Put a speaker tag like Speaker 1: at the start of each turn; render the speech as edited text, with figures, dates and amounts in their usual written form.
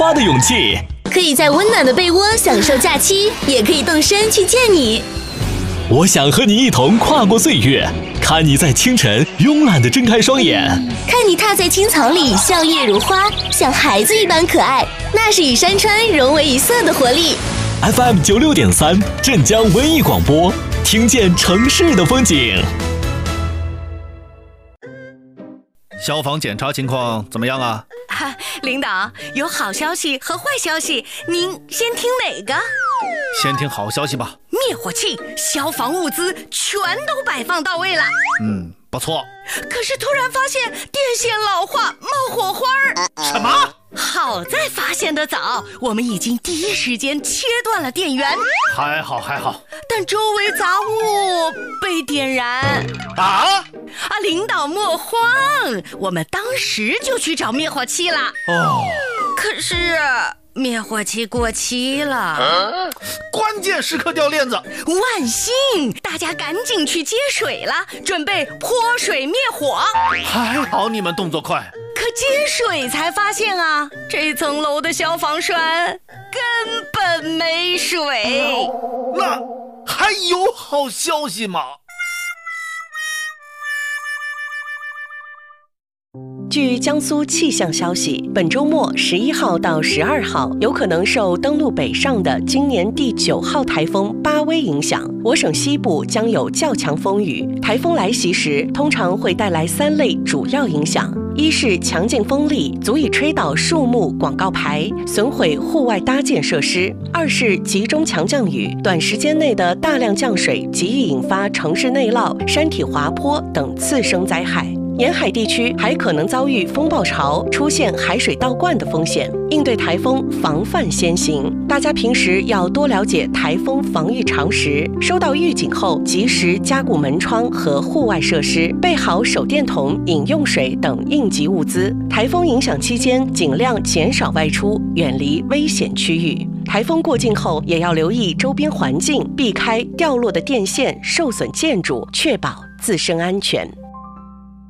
Speaker 1: 发的勇气。
Speaker 2: 可以在温暖的被窝享受假期，也可以动身去见你。
Speaker 1: 我想和你一同跨过岁月，看你在清晨慵懒地睁开双眼，
Speaker 2: 看你踏在青草里笑靥如花，像孩子一般可爱，那是与山川融为一色的活力。
Speaker 1: FM 96.3镇江文艺广播，听见城市的风景。
Speaker 3: 消防检查情况怎么样啊？
Speaker 4: 领导，有好消息和坏消息，您先听哪个？
Speaker 3: 先听好消息吧。
Speaker 4: 灭火器、消防物资全都摆放到位了。
Speaker 3: 不错。
Speaker 4: 可是突然发现电线老化，冒火花儿。
Speaker 3: 什么？
Speaker 4: 好在发现得早，我们已经第一时间切断了电源。
Speaker 3: 还好，
Speaker 4: 但周围杂物被点燃。领导莫慌，我们当时就去找灭火器了。可是灭火器过期了，
Speaker 3: 关键时刻掉链子。
Speaker 4: 万幸，大家赶紧去接水了，准备泼水灭火。
Speaker 3: 还好你们动作快。
Speaker 4: 可接水才发现啊，这层楼的消防栓根本没水。
Speaker 3: 那还有好消息吗？
Speaker 5: 据江苏气象消息，本周末11号到12号有可能受登陆北上的今年第9号台风巴威影响，我省西部将有较强风雨。台风来袭时，通常会带来3类主要影响：一是强劲风力足以吹倒树木、广告牌，损毁户外搭建设施；二是集中强降雨，短时间内的大量降水极易引发城市内涝、山体滑坡等次生灾害。沿海地区还可能遭遇风暴潮，出现海水倒灌的风险。应对台风，防范先行。大家平时要多了解台风防御常识，收到预警后及时加固门窗和户外设施，备好手电筒、饮用水等应急物资。台风影响期间，尽量减少外出，远离危险区域。台风过境后，也要留意周边环境，避开掉落的电线、受损建筑，确保自身安全。